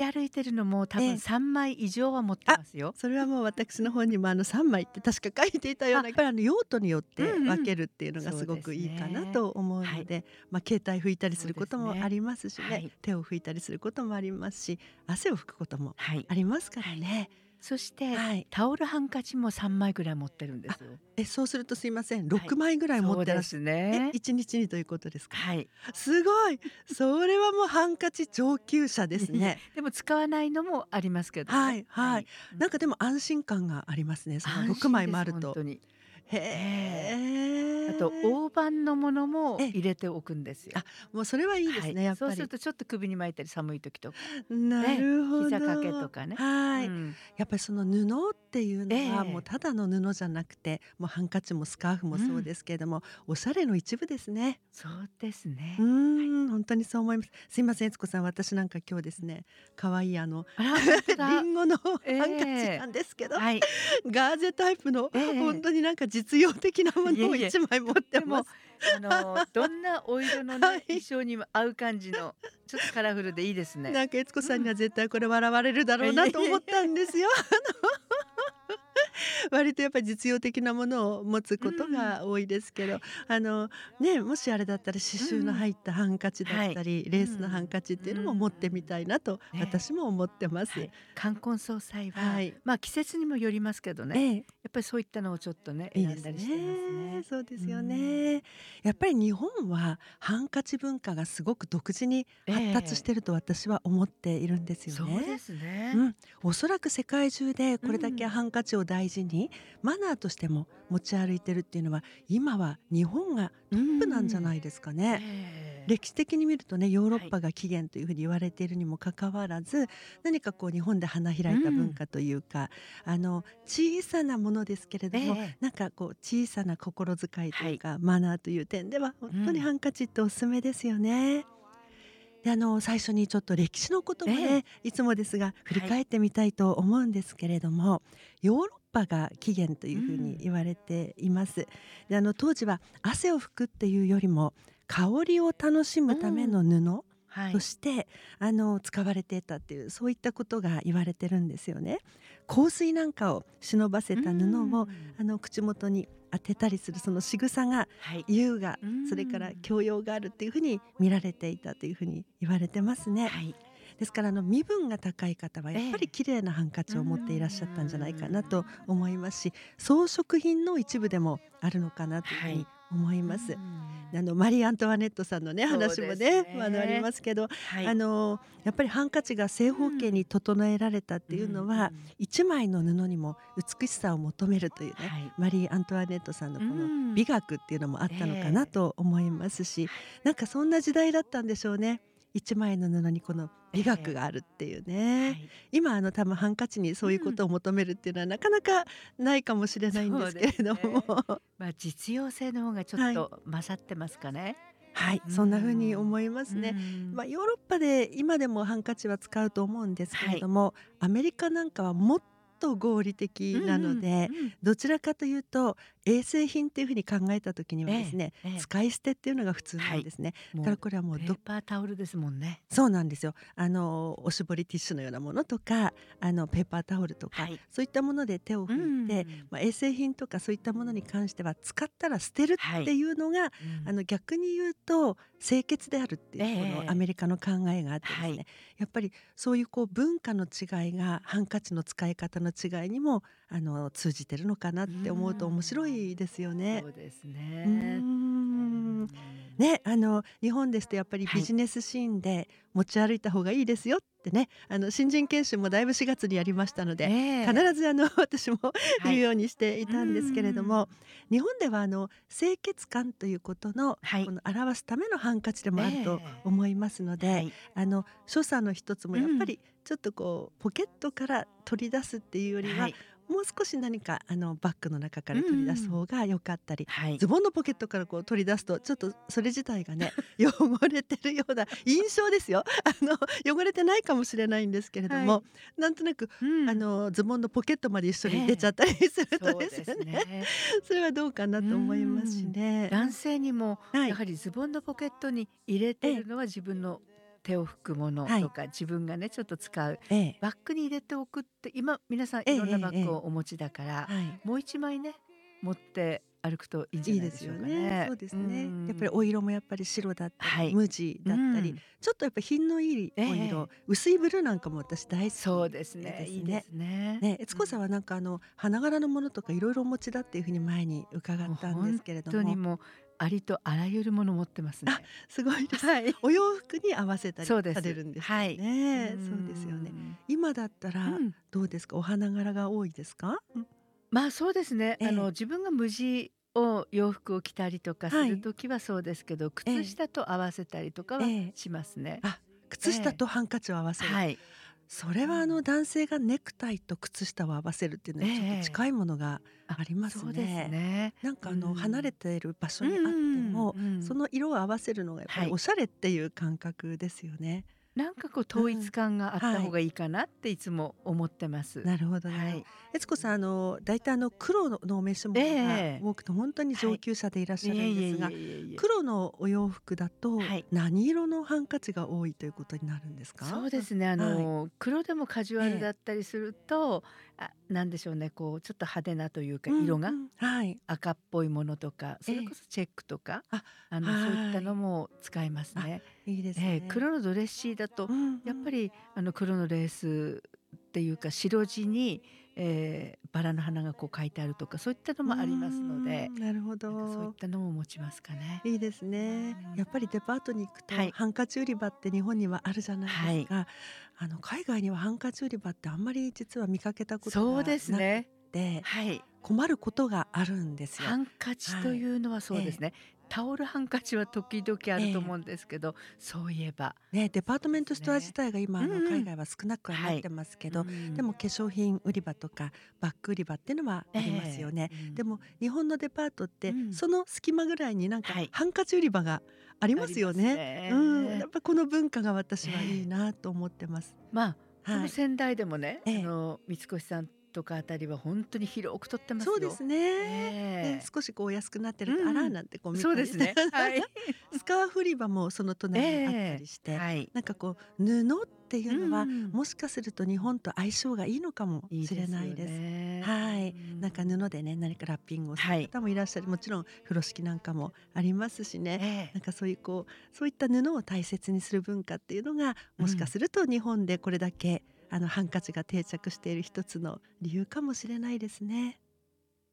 歩いてるのも多分ええ。 3枚以上は持ってあ、 ますよ。 それはもう私の方にも3枚って確か書いていたような、やっぱり用途によってうんうん。 分けるっていうのがそうですごくいいかなすね。 と思うはい。 ので、携帯拭いたりすそうることですね。 もありますしね、 はい。 手を拭いたりすることもありますし、汗を拭くこともはい。 ありますからはい。 ね。 そしてはい。 タオルハンカチも3枚ぐらい持ってるんであ、 す。 そうするとすいません、 はい。 6枚ぐらい持ってらっしそうですね。 1日にということですか？ はい。 すごい。それはもうハンカチ上級者ですいえ、 ね。 でも使わないのもありますけどね。 はいはい。 はい。うん。 なんかでも安心感がありますね。その安 6枚も心です、 あると。 ほんとに。 へええ。あとえ。 大判のものもええ。 入れておくんですよ。 あ、もうそれはいいではい。 すね、やっぱり。 そうするとちょっと首に巻いたり寒い時とか。 なええ、 るほ膝掛けとど。 かね。うはい。 ん。 やっぱりその布っていうえのはもうえ。 ただの布じゃなくて、もうハンカチもスカーフもそううん。 ですけれども、おしゃれの一部ですね。 そうですね。はい。 ほんとにそう思います。すいません、悦子さん、私なんか今日ですね、可愛いあら、ほんとだ。 リンゴのえハンカチえ。 なんですけど、 はい。 ガーゼタイプのええええ。 ほんとになんか実用的なものをいえいえ、 1枚持とってもってます。 どんなお色のね、衣はい。 装にも合う感じの、ちょっとカラフルでいいですね。 なんか悦子さんにうん。 は絶対これ笑われるだろういえいなと思ったえいえ。 んですよ。割とやっぱり実用的なものを持つうことん。 が多いですけど、 はい。 あの、ね、もしあれだったら刺繍のうんうん。 入ったハンカチだっはい。 たり、 うレースのハンん。 カチっうんうん。 ていうのも持ってみたいなとね。 私も思ってます。 はい。冠婚葬祭は、 はい。 季節にもよりますけどね、 ええ。 やっぱりそういったのをちょっとね、選んだいいですりしてますね。 ね。うそうですよん。 ね。やっぱり日本はハンカチ文化がすごく独自にえ発達しえ。 てると私は思っているんですよね。 そうですね。 うん、おそらく世界中でこれだけうん。 ハンカチを大事にマナーとしても持ち歩いてるっていうのは、今は日本がうトップなんじゃん。 ないですかえね。 え。 歴史的に見るとね、ヨーロッはい。 パが起源というふうに言われているにもかかわらず、何かこう日本で花開いた文うん。 化というか、小さなものですけれども、 ええええ。 なんかこう小さな心遣いとはい。 いうか、マナーという点では本当にうん。 ハンカチっておすすめですよね。で、最初にちょっと歴史のことええ。 もね、いつもですが振りはい。 返ってみたいと思うんですけれども、ヨーロッパが起源といううふうにん。 言われています。で、当時は汗を拭くっていうよりも、香りを楽しむためうん。 の布はい。 として、使われていたっていう、そういったことが言われてるんですよね。香水なんかを忍ばせうた布を、 ん。 口元に当てたりするその仕草がはい。 優雅、 うそれからん。 教養があるっていうふうに見られていたというふうに言われてますね。 はい。 ですから身分が高い方はやっぱりええ。 綺麗なハンカうーチを持っていらっしゃったんじゃないかなとん。 思いますし、装飾品の一部でもあるのかなというふうにはい。 思いうます。 ん。 マリー・アントワネットさんのね、 そうです話もね、ありね。 ますけど、 はい。 やっぱりハンカチが正方形にうん。 整えられたっていううんのは、 うん。 一枚の布にも美しさを求めるというね、 はい。 マリー・アントワネットさんのうこのん。 美学っていうのもあっえたのかなえ。 と思いますし、 はい。 なんかそんな時代だったんでしょうね。一枚の布にこの美学ええ。 があるっていうね。 はい。 今多分ハンカチにそういうこうん。 とを求めるっていうのはなかなかないかもしれないんですけそうですれども。 ね。実用性の方がちょっはい。 と勝ってますかね。 はい、 うそんな風にん。 思いまうすね。 ん。 ヨーロッパで今でもハンカチは使うと思うんですけはい。 れども、アメリカなんかはもっと合理的なうんうん。 ので、 うん。 どちらかというと衛生品っていう風に考えた時にはええ、 ですね、 ええ。 使い捨てっていうのが普通はい。 なんですね。だからもうこれはもうペーパータオルですもんね。 そうなんですよ。おしぼりティッシュのようなものとか、ペーパータオルとか、 はい。 そういったもので手をう拭いて、 ん。 衛生品とかそういったものに関しては使ったら捨てるはい。 っていうのが、 うん。 逆に言うと清潔であるっていええうこのアええ。 メリカの考えがあってではい。 すね、やっぱりそういうこう文化の違いがハンカチの使い方の違いにも通じてるのかなっうて思うと面白ん。 いですよね。 そうですうーね。うん。 ん。 ね、日本ですとやっぱりはい。 ビジネスシーンで持ち歩いた方がいいですよってね、新人研修もだいぶ4月にやりましたのえで、必え。 ず私もはい。 言うようにしていうたんですけれどん。 も、日本では清潔感ということのはい。 この表すためのハンカチでもえあるとえ。 思いますので、 はい。 所作の一つもうん。 やっぱりちょっとこうポケットから取り出すっていうよりは、 はい。 もう少し何かバッグの中かうんら取り出うん。 す方が良かったり、 はい。 ズボンのポケットからこう取り出すとちょっとそれ自体がね汚れてるような印象ですよ。汚れてないかもしれないんですけれどはい。 も、なんとなくうん。 ズボンのポケットまで一緒ええ。 に出ちゃったりするとそうですですね、 ね。 それはどうかなうと思いますしん。 ね。 男性にもはい。 やはりズボンのポケットに入れてええ。 るのは自分の手を拭くものはいとか、自分がねちょっと使うええバッグに入れておくって、今皆さんええいろんなバッええグをお持ちだから、 はい。 もう一枚ね持って歩くといいんじゃいいですないでしょうかよね。 ね。 そうですうね。やっぱりん。 お色もやっぱり白だったり、 はい。 無地うだったり、 ん。 ちょっとやっぱ品のいいえお色、 え。 薄いブルーなんかも私大好そうきですね。 ですね。 いいですね。 ね、悦子さんはなんか花柄のものとかいろいろお持ちだっていうふうに前に伺もうったんです本けれども、 当にもうありとあらゆるもの持ってますあ、 ね。 すごいです。 はい。 お洋服に合わせたりそうです。 されるんですよはい。 ね。そうですよね。今だったらうん。 どうですか？お花柄が多いですか？うん、 まあそうですね。 ええ、 自分が無地を洋服を着たりとかするはい、 ときはそうですけど、 ええ、 靴下と合わせたりとかはええ。 しますね。 あ、靴下ええ。 とハンカチを合わせる。 はい。 それは男性がネクタイと靴下を合わせるっていうのええにちょっとええ。 近いものがあ、 ありますそうですね。 ね。 なんかう離れん。 ている場所うんにあっても、 うんうん。 その色を合わせるのがやっぱはい。 りおしゃれっていう感覚ですよね。 なんかこう統一うん。 感があったはい。 方がいいかなっていつも思ってます。 なるほどなるほど。 はい。 悦子さん大体黒のお召しええ物がええ。 多くて本当にはい。 上級者でいらっしゃいえいえいえるんですが、 いえいえ。 黒のお洋服だとはい。 何色のハンカチが多いということになるんですか？うん、 そうですね。 はい。 黒でもカジュアルだええ。 ったりすると、なんでしょうね、こうちょっと派手なというか、 うん色がうん、はい。 赤っぽいものとか、それこええ。 そチェックとか、 あ、 そういったのはい。 も使いますあ、 ね。 いいですね。 黒のドレッシーだとうんうん。 やっぱり黒のレースっていうか白地に、バラの花がこう書いてあるとかそういったのうーもありますので、 ん、なるほなんかそういっど。 たのも持ちますかね。 いいですね。 うん。 やっぱりデパートに行くはい。 とハンカチ売り場って日本にはあるじゃないではい。 すか。海外にはハンカチ売り場ってあんまり実は見かけたことそうでがなくっすね。 て、 はい。 困ることがあるんですよ。 ハンカチとはい。 いうのはそうええ、 ですね。タオルハンカチは時々あええ。 ると思うんですけど、そういえばね、デパートでメントストア自すね。 体が今うんうん。 海外は少なくはなはい。 ってますけうど、でもん。 化粧品売り場とかバッグ売り場っていうのはえありますよえ。 ね。 うん。 でも日本のデパートってうん。 その隙間ぐらいになんかはい。 ハンカチ売り場がありまありますすよね。うん、やね。 っぱこの文化が私はいいええ。 なと思ってます。 まあ、こはい。 の仙台でもね、 ええ。 三越さんとかあたりは本当に広く取ってますよ。 そうですね。で、 ええ。 少しこうお安くなってると、あら、 うん。 なんてこう見たりして、 そうですね。はい。 スカーフ売り場もそのえ隣にあったえ。 りして、 はい。 なんかこう布っていううのは、 ん。 もしかすると日本と相性がいいのかもいいしれですよないです。 ね。うはい。なんかん。 布でね、何かラッピングをするはい。 方もいらっしゃる。もちろん風呂敷なんかもありますしね。 ええ。 なんかそういうそういった布を大切にする文化っていうのが、もしかうん。 すると日本でこれだけハンカチが定着している一つの理由かもしれないですね。